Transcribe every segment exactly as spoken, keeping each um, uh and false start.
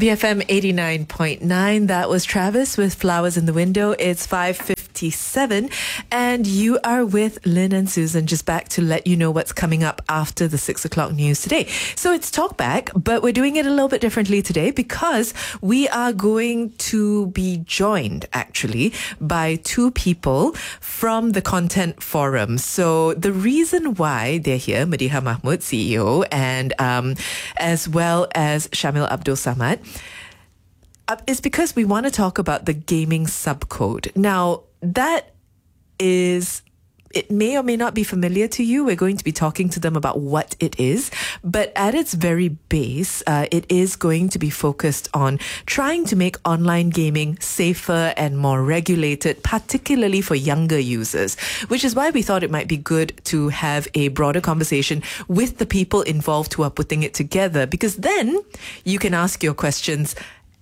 B F M eighty-nine point nine. That was Travis with Flowers in the Window. It's five fifty-seven and you are with Lynn and Susan, just back to let you know what's coming up after the six o'clock news today. So it's Talkback, but we're doing it a little bit differently today because we are going to be joined actually by two people from the Content Forum. So the reason why they're here, Madiha Mahmood, C E O, and um, as well as Shamil Abdul Samad, uh, is because we want to talk about the gaming subcode. Now, that is, it may or may not be familiar to you. We're going to be talking to them about what it is. But at its very base, uh, it is going to be focused on trying to make online gaming safer and more regulated, particularly for younger users, which is why we thought it might be good to have a broader conversation with the people involved who are putting it together, because then you can ask your questions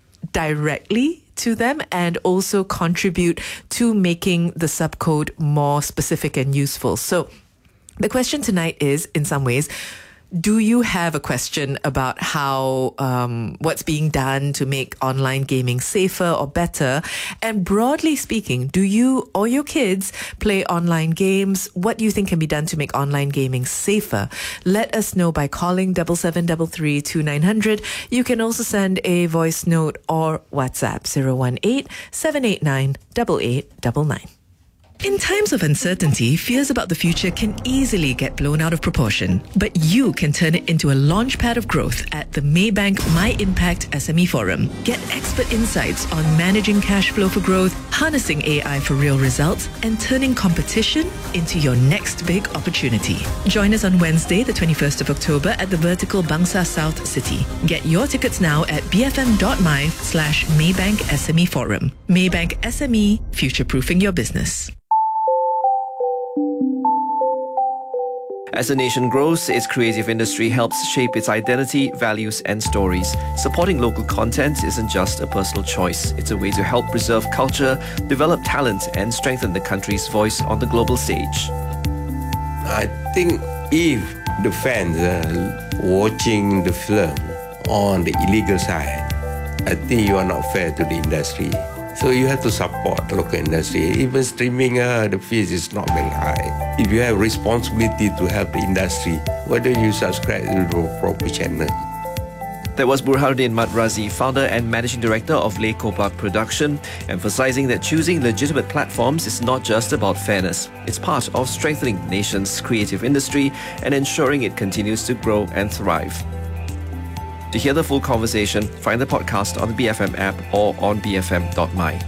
directly to them and also contribute to making the subcode more specific and useful. So the question tonight is, in some ways, do you have a question about how um, what's being done to make online gaming safer or better? And broadly speaking, do you or your kids play online games? What do you think can be done to make online gaming safer? Let us know by calling seven seven three three two nine zero zero. You can also send a voice note or WhatsApp zero one eight seven eight nine eight eight nine nine. In times of uncertainty, fears about the future can easily get blown out of proportion. But you can turn it into a launchpad of growth at the Maybank My Impact S M E Forum. Get expert insights on managing cash flow for growth, harnessing A I for real results, and turning competition into your next big opportunity. Join us on Wednesday, the twenty-first of October at the Vertical Bangsa South City. Get your tickets now at bfm.my slash Maybank SME Forum. Maybank S M E, future-proofing your business. As a nation grows, its creative industry helps shape its identity, values and stories. Supporting local content isn't just a personal choice. It's a way to help preserve culture, develop talent and strengthen the country's voice on the global stage. I think if the fans are watching the film on the illegal side, I think you are not fair to the industry. So you have to support the local industry. Even streaming, uh, the fees is not very high. If you have responsibility to help the industry, why don't you subscribe to the proper channel? That was Burhanuddin Madrazi, founder and managing director of Le Kopak Production, emphasizing that choosing legitimate platforms is not just about fairness. It's part of strengthening the nation's creative industry and ensuring it continues to grow and thrive. To hear the full conversation, find the podcast on the B F M app or on b f m dot my.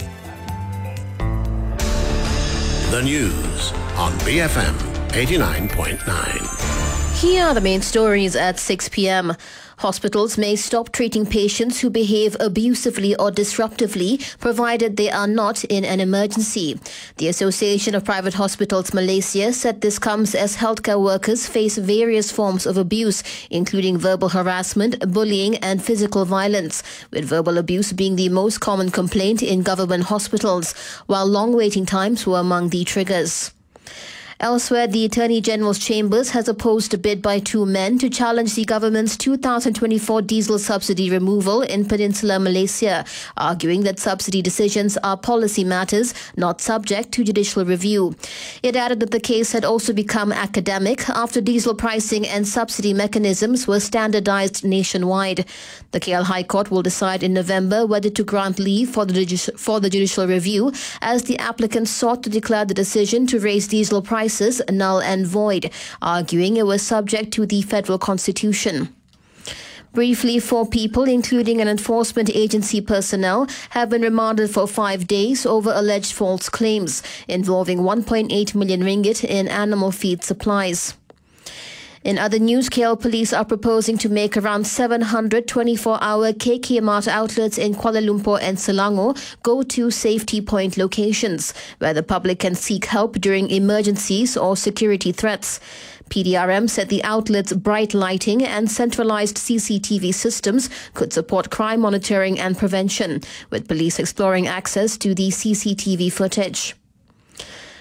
The news on B F M eighty-nine point nine. Here are the main stories at six p.m. Hospitals may stop treating patients who behave abusively or disruptively, provided they are not in an emergency. The Association of Private Hospitals Malaysia said this comes as healthcare workers face various forms of abuse, including verbal harassment, bullying and physical violence, with verbal abuse being the most common complaint in government hospitals, while long waiting times were among the triggers. Elsewhere, the Attorney General's Chambers has opposed a bid by two men to challenge the government's two thousand twenty-four diesel subsidy removal in Peninsular Malaysia, arguing that subsidy decisions are policy matters, not subject to judicial review. It added that the case had also become academic after diesel pricing and subsidy mechanisms were standardized nationwide. The K L High Court will decide in November whether to grant leave for the, judici- for the judicial review, as the applicant sought to declare the decision to raise diesel prices null and void, arguing it was subject to the federal constitution. Briefly, four people, including an enforcement agency personnel, have been remanded for five days over alleged false claims involving one point eight million ringgit in animal feed supplies. In other news, K L Police are proposing to make around seven hundred twenty-four hour K K Mart outlets in Kuala Lumpur and Selangor go-to safety point locations, where the public can seek help during emergencies or security threats. P D R M said the outlets' bright lighting and centralized C C T V systems could support crime monitoring and prevention, with police exploring access to the C C T V footage.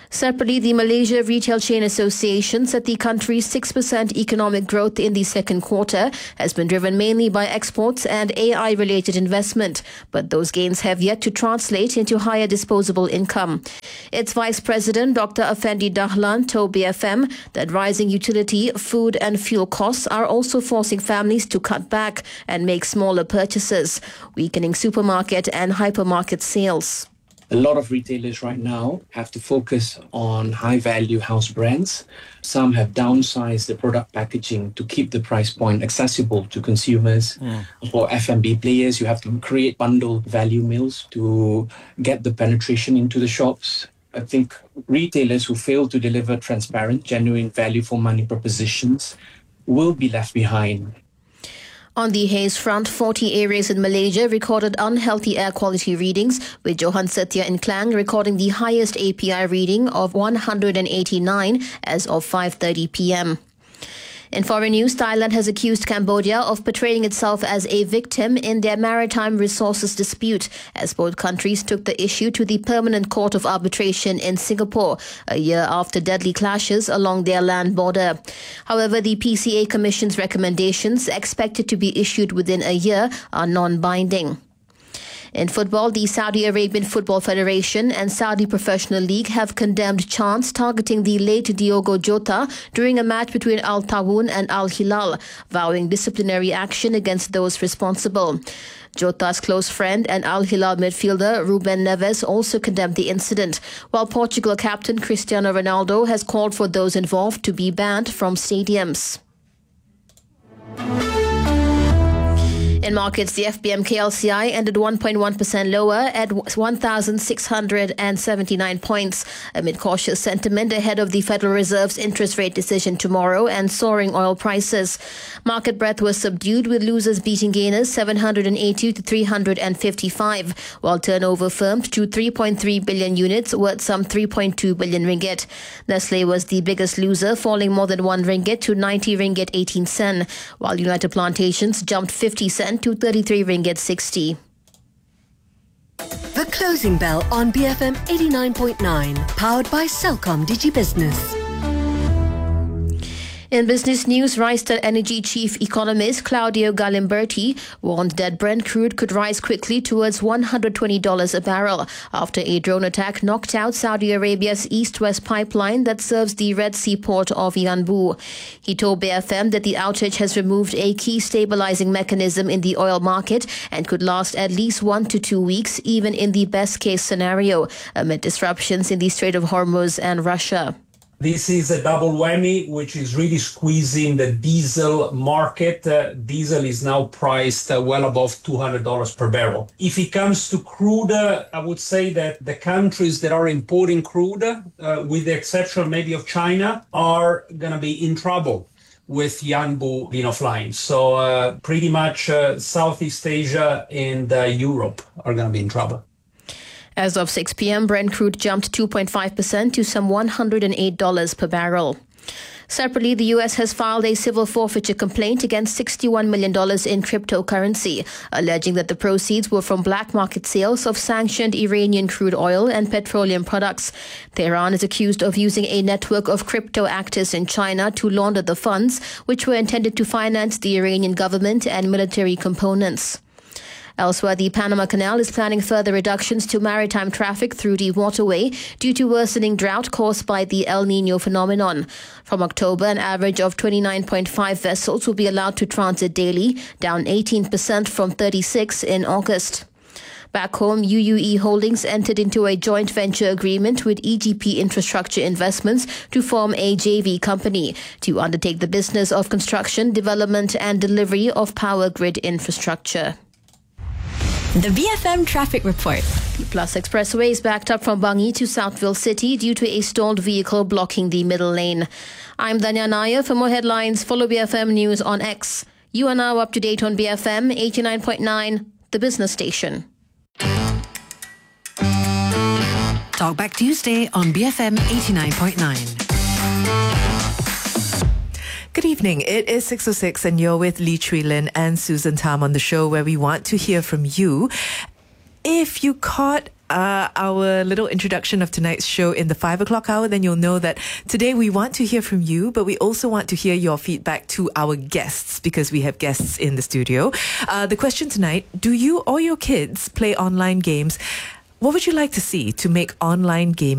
Separately, the Malaysia Retail Chain Association said the country's six percent economic growth in the second quarter has been driven mainly by exports and A I-related investment, but those gains have yet to translate into higher disposable income. Its Vice President, Doctor Effendi Dahlan, told B F M that rising utility, food and fuel costs are also forcing families to cut back and make smaller purchases, weakening supermarket and hypermarket sales. A lot of retailers right now have to focus on high-value house brands. Some have downsized the product packaging to keep the price point accessible to consumers. Mm. For F and B players, you have to create bundle value meals to get the penetration into the shops. I think retailers who fail to deliver transparent, genuine value for money propositions will be left behind. On the haze front, forty areas in Malaysia recorded unhealthy air quality readings, with Johan Setia in Klang recording the highest A P I reading of one hundred eighty-nine as of five thirty p.m. In foreign news, Thailand has accused Cambodia of portraying itself as a victim in their maritime resources dispute, as both countries took the issue to the Permanent Court of Arbitration in Singapore, a year after deadly clashes along their land border. However, the P C A Commission's recommendations, expected to be issued within a year, are non-binding. In football, the Saudi Arabian Football Federation and Saudi Professional League have condemned chants targeting the late Diogo Jota during a match between Al Tawun and Al Hilal, vowing disciplinary action against those responsible. Jota's close friend and Al Hilal midfielder Ruben Neves also condemned the incident, while Portugal captain Cristiano Ronaldo has called for those involved to be banned from stadiums. In markets, the F B M K L C I ended one point one percent lower at one thousand six hundred seventy-nine points, amid cautious sentiment ahead of the Federal Reserve's interest rate decision tomorrow and soaring oil prices. Market breadth was subdued, with losers beating gainers seven hundred eighty to three hundred fifty-five, while turnover firmed to three point three billion units, worth some three point two billion ringgit. Nestle was the biggest loser, falling more than one ringgit to ninety ringgit eighteen sen, while United Plantations jumped fifty cent to thirty-three ringgit sixty. The Closing Bell on B F M eighty-nine point nine, powered by Celcom DigiBusiness. In business news, Rystad Energy chief economist Claudio Galimberti warned that Brent crude could rise quickly towards one hundred twenty dollars a barrel after a drone attack knocked out Saudi Arabia's east-west pipeline that serves the Red Sea port of Yanbu. He told B F M that the outage has removed a key stabilizing mechanism in the oil market and could last at least one to two weeks, even in the best-case scenario, amid disruptions in the Strait of Hormuz and Russia. This is a double whammy, which is really squeezing the diesel market. Uh, diesel is now priced uh, well above two hundred dollars per barrel. If it comes to crude, uh, I would say that the countries that are importing crude, uh, with the exception maybe of China, are going to be in trouble with Yanbu being offline. So uh, pretty much uh, Southeast Asia and uh, Europe are going to be in trouble. As of six p.m., Brent crude jumped two point five percent to some one hundred eight dollars per barrel. Separately, the U S has filed a civil forfeiture complaint against sixty-one million dollars in cryptocurrency, alleging that the proceeds were from black market sales of sanctioned Iranian crude oil and petroleum products. Tehran is accused of using a network of crypto actors in China to launder the funds, which were intended to finance the Iranian government and military components. Elsewhere, the Panama Canal is planning further reductions to maritime traffic through the waterway due to worsening drought caused by the El Niño phenomenon. From October, an average of twenty-nine point five vessels will be allowed to transit daily, down eighteen percent from thirty-six in August. Back home, U U E Holdings entered into a joint venture agreement with E G P Infrastructure Investments to form a J V company to undertake the business of construction, development and delivery of power grid infrastructure. The B F M Traffic Report. The Plus Expressway is backed up from Bangi to Southville City due to a stalled vehicle blocking the middle lane. I'm Danya Nair. For more headlines, follow B F M News on X. You are now up to date on B F M eighty-nine point nine, the business station. Talkback Tuesday on B F M eighty-nine point nine. Good evening. It is six oh six and you're with Lee Chui Lin and Susan Tam on the show, where we want to hear from you. If you caught uh, our little introduction of tonight's show in the five o'clock hour, then you'll know that today we want to hear from you, but we also want to hear your feedback to our guests because we have guests in the studio. Uh, the question tonight, do you or your kids play online games? What would you like to see to make online gaming